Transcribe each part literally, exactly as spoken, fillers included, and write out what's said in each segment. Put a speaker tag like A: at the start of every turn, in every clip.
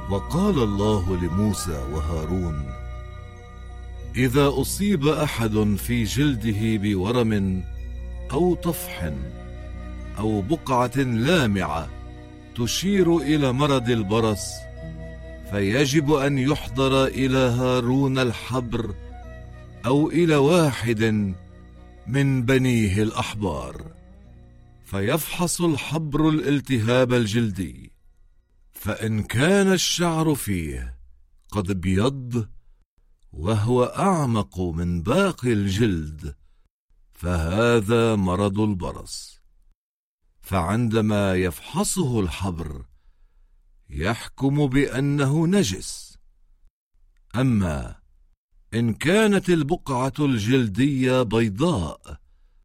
A: وقال الله لموسى وهارون: إذا أصيب أحد في جلده بورم أو طفح أو بقعة لامعة تشير إلى مرض البرص، فيجب أن يحضر إلى هارون الحبر أو إلى واحد من بنيه الأحبار، فيفحص الحبر الالتهاب الجلدي، فإن كان الشعر فيه قد ابيض وهو أعمق من باقي الجلد، فهذا مرض البرص، فعندما يفحصه الحبر يحكم بأنه نجس. أما إن كانت البقعة الجلدية بيضاء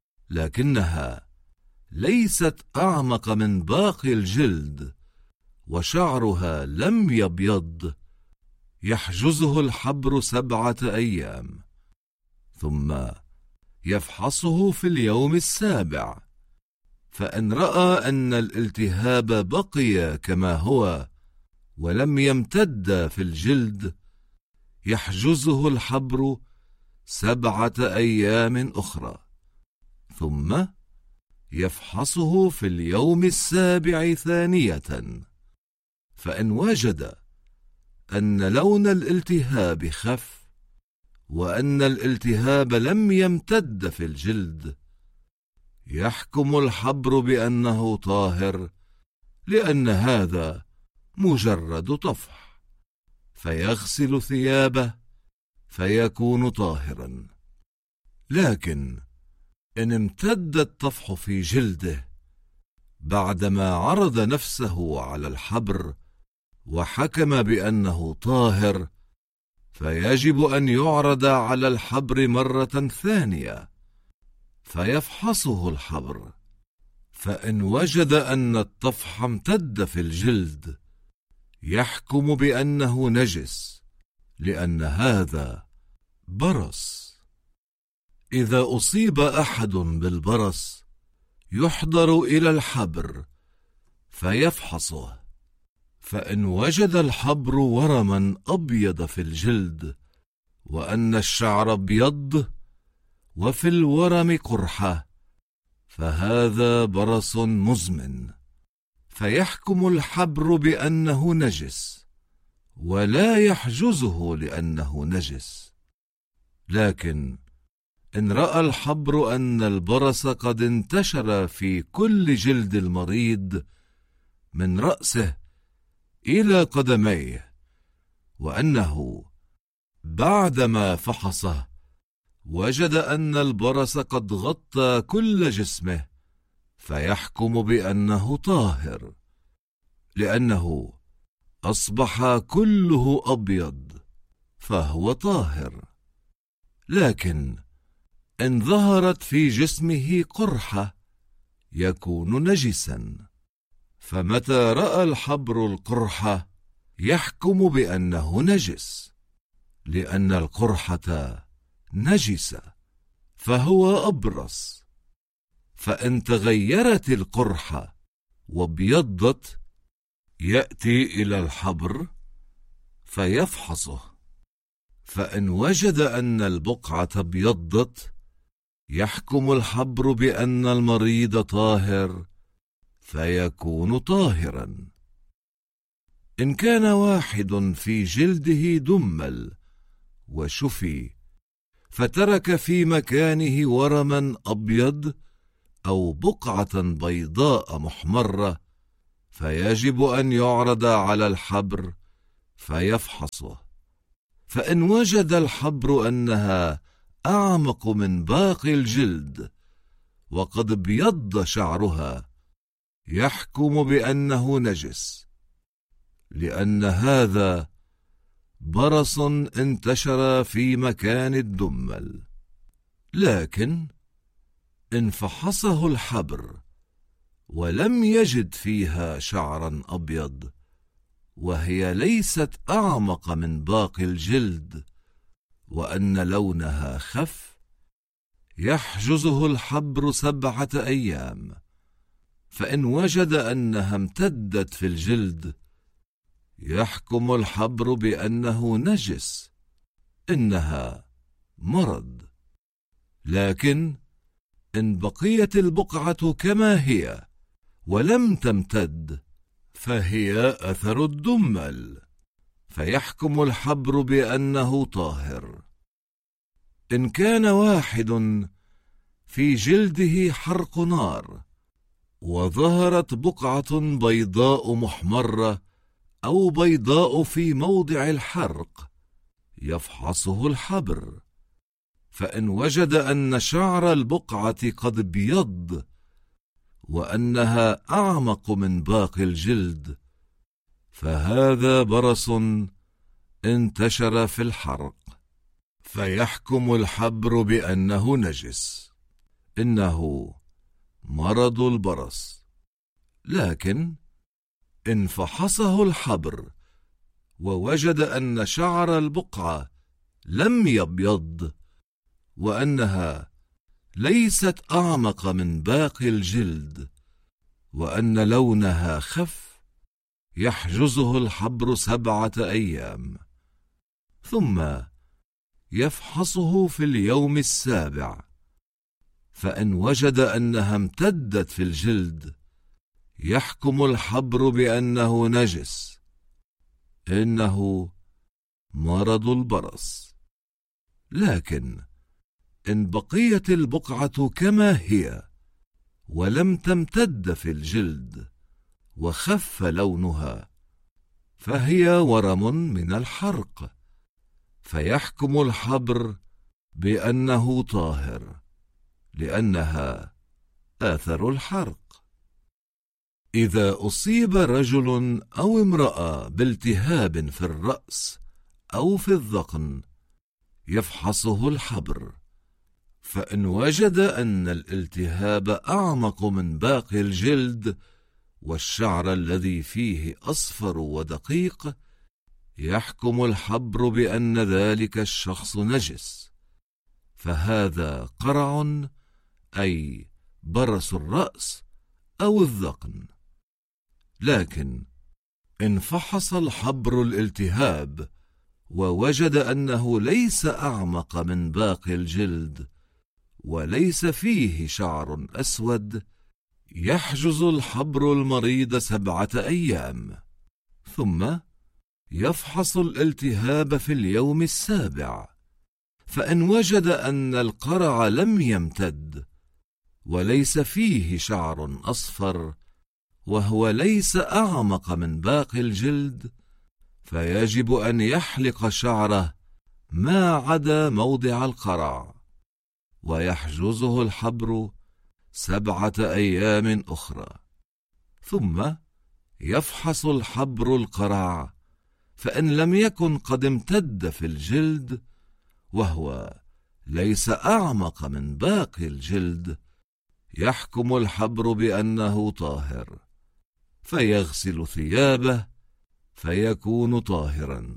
A: لكنها ليست أعمق من باقي الجلد وشعرها لم يبيض، يحجزه الحبر سبعة أيام، ثم يفحصه في اليوم السابع، فإن رأى أن الالتهاب بقي كما هو ولم يمتد في الجلد، يحجزه الحبر سبعة أيام أخرى، ثم يفحصه في اليوم السابع ثانية، فإن وجد أن لون الالتهاب خف وأن الالتهاب لم يمتد في الجلد، يحكم الحبر بأنه طاهر، لأن هذا مجرد طفح، فيغسل ثيابه فيكون طاهرا. لكن إن امتد الطفح في جلده بعدما عرض نفسه على الحبر وحكم بأنه طاهر، فيجب أن يعرض على الحبر مرة ثانية، فيفحصه الحبر، فإن وجد أن الطفح امتد في الجلد يحكم بأنه نجس، لأن هذا برص. إذا أصيب أحد بالبرص يحضر إلى الحبر فيفحصه، فإن وجد الحبر ورما أبيض في الجلد وأن الشعر ابيض وفي الورم قرحة، فهذا برص مزمن، فيحكم الحبر بأنه نجس ولا يحجزه لأنه نجس. لكن إن رأى الحبر أن البرص قد انتشر في كل جلد المريض من رأسه إلى قدميه، وأنه بعدما فحصه وجد أن البرص قد غطى كل جسمه، فيحكم بأنه طاهر، لأنه أصبح كله أبيض فهو طاهر. لكن إن ظهرت في جسمه قرحة يكون نجسا، فمتى رأى الحبر القرحة يحكم بأنه نجس، لأن القرحة نجسة فهو أبرص. فإن تغيرت القرحة وابيضت يأتي إلى الحبر فيفحصه، فإن وجد أن البقعة ابيضت يحكم الحبر بأن المريض طاهر فيكون طاهرا. إن كان واحد في جلده دمل وشفي فترك في مكانه ورما أبيض أو بقعة بيضاء محمرة، فيجب أن يعرض على الحبر فيفحصه، فإن وجد الحبر أنها أعمق من باقي الجلد وقد ابيض شعرها يحكم بأنه نجس، لأن هذا برص انتشر في مكان الدمل. لكن إن فحصه الحبر ولم يجد فيها شعرا أبيض وهي ليست أعمق من باقي الجلد وأن لونها خف، يحجزه الحبر سبعة أيام، فإن وجد أنها امتدت في الجلد يحكم الحبر بأنه نجس، إنها مرض. لكن إن بقيت البقعة كما هي ولم تمتد فهي أثر الدمل، فيحكم الحبر بأنه طاهر. إن كان واحد في جلده حرق نار وظهرت بقعة بيضاء محمرة أو بيضاء في موضع الحرق، يفحصه الحبر، فإن وجد أن شعر البقعة قد ابيض وأنها أعمق من باقي الجلد، فهذا برص انتشر في الحرق، فيحكم الحبر بأنه نجس، إنه مرض البرص. لكن إن فحصه الحبر ووجد أن شعر البقعة لم يبيض وأنها ليست أعمق من باقي الجلد وأن لونها خف، يحجزه الحبر سبعة أيام، ثم يفحصه في اليوم السابع، فإن وجد أنها امتدت في الجلد يحكم الحبر بأنه نجس، إنه مرض البرص. لكن إن بقيت البقعة كما هي ولم تمتد في الجلد وخف لونها فهي ورم من الحرق، فيحكم الحبر بأنه طاهر، لأنها آثر الحرق. إذا أصيب رجل أو امرأة بالتهاب في الرأس أو في الذقن يفحصه الحبر، فإن وجد أن الالتهاب أعمق من باقي الجلد والشعر الذي فيه أصفر ودقيق، يحكم الحبر بأن ذلك الشخص نجس، فهذا قرع أي برص الرأس أو الذقن. لكن إن فحص الحبر الالتهاب ووجد أنه ليس أعمق من باقي الجلد وليس فيه شعر أسود، يحجز الحبر المريض سبعة أيام، ثم يفحص الالتهاب في اليوم السابع، فإن وجد أن القرع لم يمتد وليس فيه شعر أصفر وهو ليس أعمق من باقي الجلد، فيجب أن يحلق شعره ما عدا موضع القرع، ويحجزه الحبر سبعة أيام أخرى، ثم يفحص الحبر القرع، فإن لم يكن قد امتد في الجلد وهو ليس أعمق من باقي الجلد، يحكم الحبر بأنه طاهر، فيغسل ثيابه فيكون طاهرا.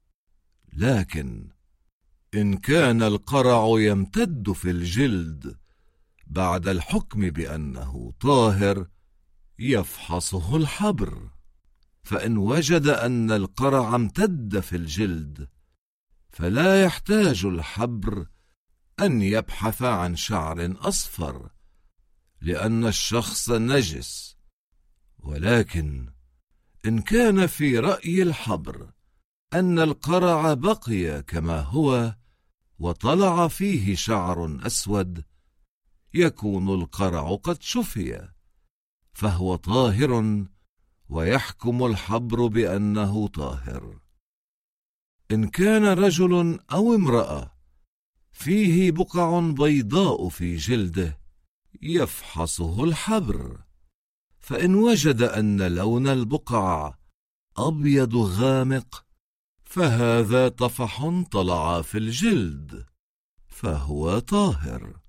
A: لكن إن كان القرع يمتد في الجلد بعد الحكم بأنه طاهر، يفحصه الحبر، فإن وجد أن القرع امتد في الجلد فلا يحتاج الحبر أن يبحث عن شعر أصفر، لأن الشخص نجس. ولكن إن كان في رأي الحبر أن القرع بقي كما هو وطلع فيه شعر أسود، يكون القرع قد شفي، فهو طاهر، ويحكم الحبر بأنه طاهر. إن كان رجل أو امرأة فيه بقع بيضاء في جلده، يفحصه الحبر، فإن وجد أن لون البقع أبيض غامق فهذا طفح طلع في الجلد، فهو طاهر.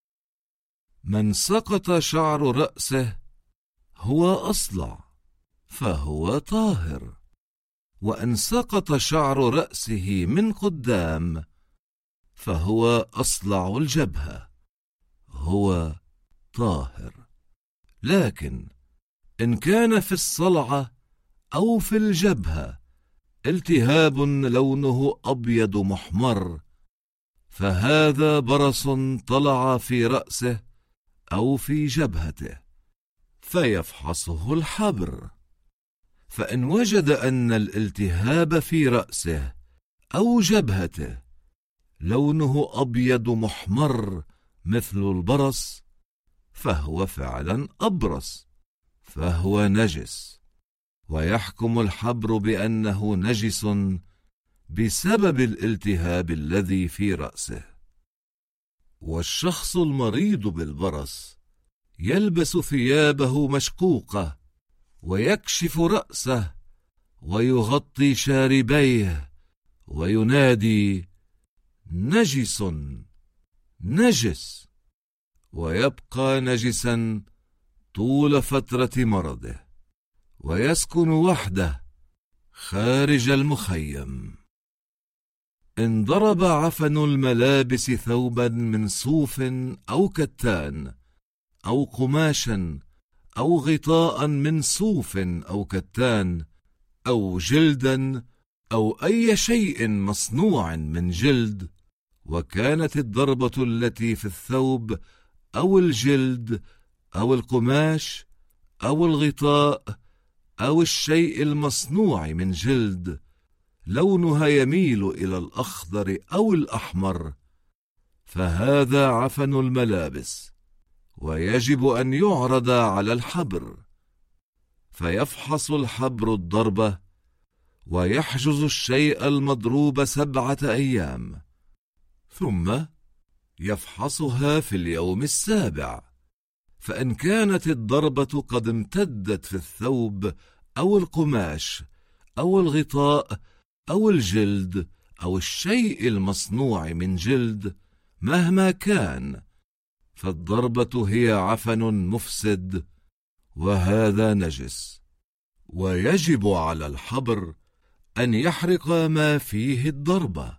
A: من سقط شعر رأسه هو أصلع، فهو طاهر، وإن سقط شعر رأسه من قدام فهو أصلع الجبهة، هو طاهر. لكن إن كان في الصلعة أو في الجبهة التهاب لونه أبيض محمر، فهذا برص طلع في رأسه أو في جبهته، فيفحصه الحبر. فإن وجد أن الالتهاب في رأسه أو جبهته لونه أبيض محمر مثل البرص، فهو فعلا أبرص، فهو نجس، ويحكم الحبر بأنه نجس بسبب الالتهاب الذي في رأسه. والشخص المريض بالبرص يلبس ثيابه مشقوقة، ويكشف رأسه، ويغطي شاربيه، وينادي: نجس نجس، ويبقى نجسا طول فترة مرضه، ويسكن وحده خارج المخيم. إن ضرب عفن الملابس ثوبا من صوف أو كتان أو قماشا أو غطاء من صوف أو كتان أو جلدا أو أي شيء مصنوع من جلد، وكانت الضربة التي في الثوب أو الجلد أو القماش أو الغطاء أو الشيء المصنوع من جلد لونها يميل إلى الأخضر أو الأحمر، فهذا عفن الملابس، ويجب أن يعرض على الحبر. فيفحص الحبر الضربة، ويحجز الشيء المضروب سبعة أيام، ثم يفحصها في اليوم السابع. فإن كانت الضربة قد امتدت في الثوب أو القماش أو الغطاء أو الجلد أو الشيء المصنوع من جلد مهما كان، فالضربة هي عفن مفسد، وهذا نجس، ويجب على الحبر أن يحرق ما فيه الضربة: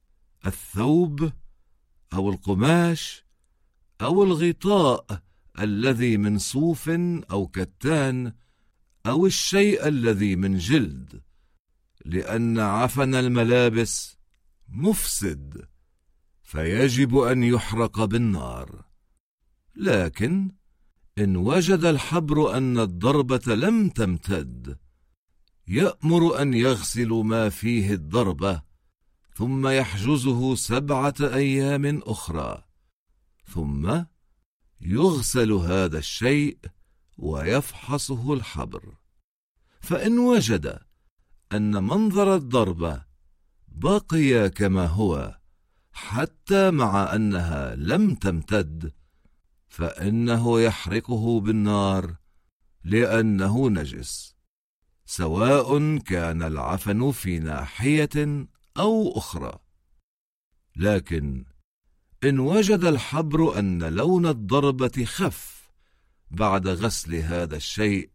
A: الثوب أو القماش أو الغطاء الذي من صوف أو كتان أو الشيء الذي من جلد، لأن عفن الملابس مفسد، فيجب أن يحرق بالنار. لكن إن وجد الحبر أن الضربة لم تمتد، يأمر أن يغسل ما فيه الضربة، ثم يحجزه سبعة أيام أخرى، ثم يغسل هذا الشيء ويفحصه الحبر. فإن وجد أن منظر الضربة بقي كما هو حتى مع أنها لم تمتد، فإنه يحرقه بالنار، لأنه نجس، سواء كان العفن في ناحية أو أخرى. لكن إن وجد الحبر أن لون الضربة خف بعد غسل هذا الشيء،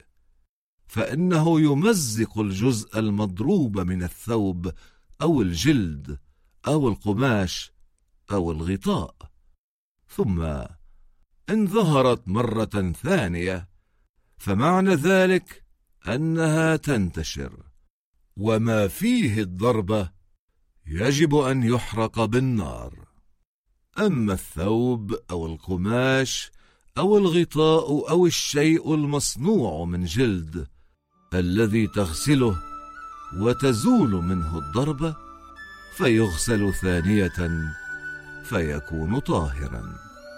A: فإنه يمزق الجزء المضروب من الثوب أو الجلد أو القماش أو الغطاء. ثم إن ظهرت مرة ثانية، فمعنى ذلك أنها تنتشر، وما فيه الضربة يجب أن يحرق بالنار. أما الثوب أو القماش أو الغطاء أو الشيء المصنوع من جلد الذي تغسله وتزول منه الضربة، فيغسل ثانية فيكون طاهرا.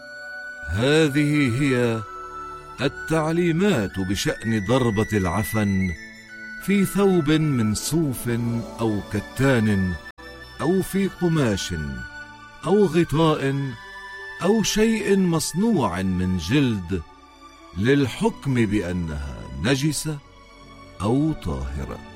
A: هذه هي التعليمات بشأن ضربة العفن في ثوب من صوف أو كتان أو في قماش أو غطاء أو شيء مصنوع من جلد، للحكم بأنها نجسة أو طاهرة.